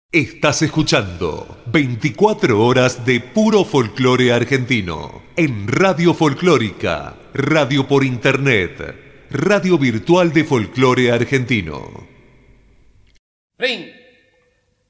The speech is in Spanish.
Estás escuchando 24 horas de puro folclore argentino en Radio Folclórica, radio por internet, radio virtual de folclore argentino. Ring.